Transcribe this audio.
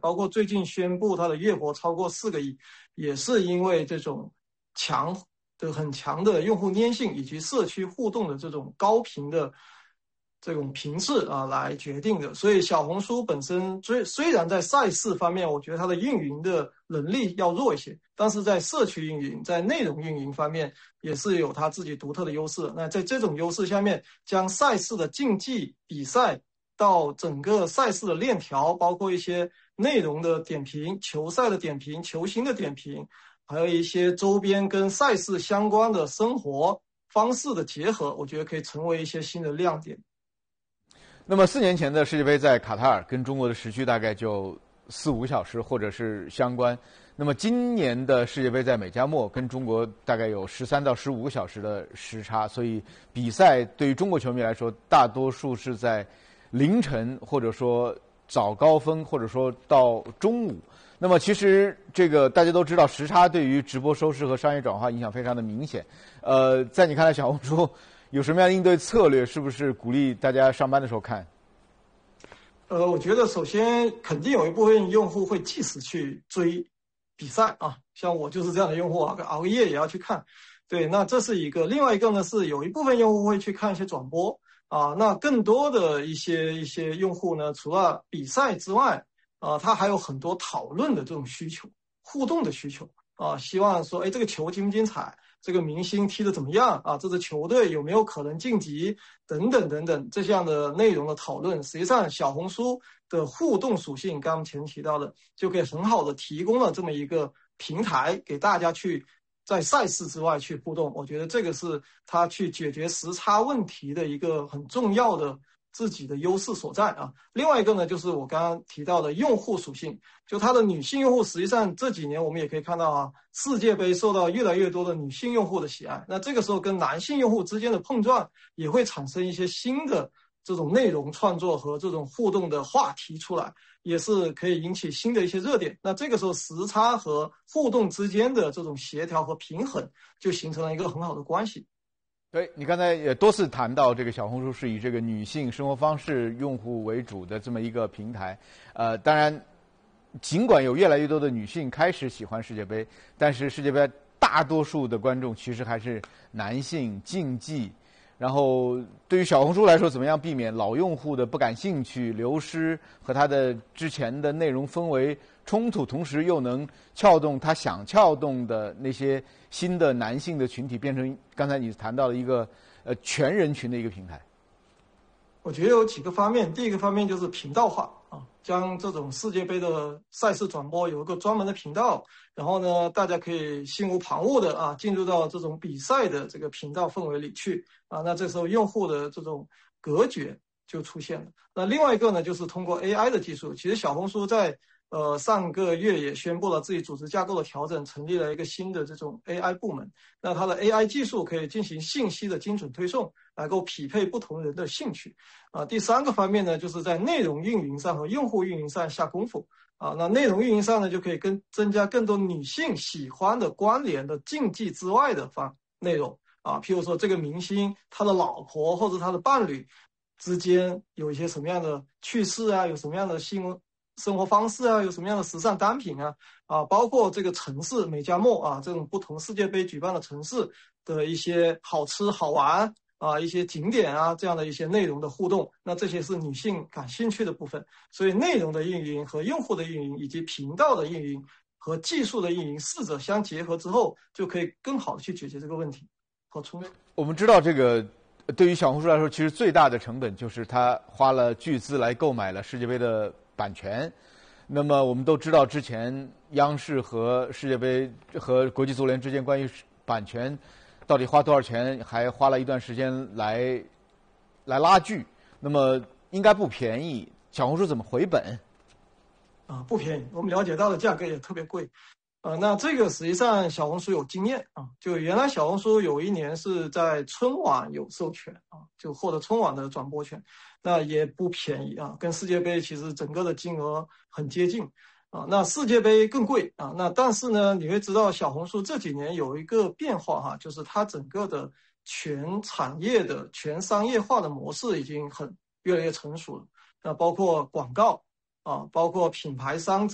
包括最近宣布它的月活超过4个亿，也是因为这种很强的用户粘性以及社区互动的这种高频的这种频次啊来决定的。所以小红书本身虽然在赛事方面，我觉得它的运营的能力要弱一些，但是在社区运营、在内容运营方面也是有它自己独特的优势。那在这种优势下面，将赛事的竞技比赛到整个赛事的链条，包括一些内容的点评、球赛的点评、球星的点评，还有一些周边跟赛事相关的生活方式的结合，我觉得可以成为一些新的亮点。 那么4年前的世界杯在卡塔尔，跟中国的时区大概就4-5个小时，或者是相关。那么今年的世界杯在美加墨，跟中国大概有13到15个小时的时差，所以比赛对于中国球迷来说，大多数是在凌晨，或者说早高峰，或者说到中午。那么其实这个大家都知道，时差对于直播收视和商业转化影响非常的明显。在你看来，小红书有什么样的应对策略？是不是鼓励大家上班的时候看？ 我觉得首先肯定有一部分用户会即时去追比赛啊，像我就是这样的用户啊，熬个夜也要去看。对，那这是一个。另外一个呢是有一部分用户会去看一些转播啊，那更多的一些用户呢，除了比赛之外啊，他还有很多讨论的这种需求、互动的需求啊，希望说，哎，这个球精不精彩？这个明星踢得怎么样啊？这支球队有没有可能晋级？等等等等，这样的内容的讨论，实际上小红书的互动属性，刚刚前提到的，就可以很好的提供了这么一个平台，给大家去在赛事之外去互动。我觉得这个是它去解决时差问题的一个很重要的自己的优势所在啊。另外一个呢，就是我刚刚提到的用户属性，就它的女性用户，实际上这几年我们也可以看到啊，世界杯受到越来越多的女性用户的喜爱，那这个时候跟男性用户之间的碰撞也会产生一些新的这种内容创作和这种互动的话题出来，也是可以引起新的一些热点。那这个时候时差和互动之间的这种协调和平衡就形成了一个很好的关系。 对，你刚才也多次谈到这个小红书是以这个女性生活方式用户为主的这么一个平台，当然，尽管有越来越多的女性开始喜欢世界杯，但是世界杯大多数的观众其实还是男性竞技。然后对于小红书来说，怎么样避免老用户的不感兴趣、流失和他的之前的内容氛围冲突，同时又能撬动他想撬动的那些新的男性的群体，变成刚才你谈到的一个全人群的一个平台？ 我觉得有几个方面，第一个方面就是频道化啊，将这种世界杯的赛事转播有一个专门的频道，然后呢，大家可以心无旁骛的啊进入到这种比赛的这个频道氛围里去啊，那这时候用户的这种隔绝就出现了。那另外一个呢，就是通过 AI 的技术，其实小红书在上个月也宣布了自己组织架构的调整，成立了一个新的这种 AI 部门。那它的 AI 技术可以进行信息的精准推送，能够匹配不同人的兴趣。第三个方面呢，就是在内容运营上和用户运营上下功夫。那内容运营上呢，就可以增加更多女性喜欢的关联的竞技之外的内容譬如说这个明星他的老婆或者他的伴侣之间有一些什么样的趣事啊，有什么样的新闻生活方式啊，有什么样的时尚单品包括这个城市美加墨这种不同世界杯举办的城市的一些好吃好玩一些景点这样的一些内容的互动，那这些是女性感兴趣的部分。所以内容的运营和用户的运营以及频道的运营和技术的运营四者相结合之后，就可以更好的去解决这个问题。 我们知道这个对于小红书来说，其实最大的成本就是它花了巨资来购买了世界杯的版权。那么我们都知道，之前央视和世界杯和国际足联之间关于版权到底花多少钱，还花了一段时间来拉锯。那么应该不便宜，小红书怎么回本？ 不便宜，我们了解到的价格也特别贵。那这个实际上小红书有经验就原来小红书有一年是在春晚有授权就获得春晚的转播权，那也不便宜跟世界杯其实整个的金额很接近那世界杯更贵那但是呢，你会知道小红书这几年有一个变化就是它整个的全产业的全商业化的模式已经越来越成熟了。那包括广告包括品牌商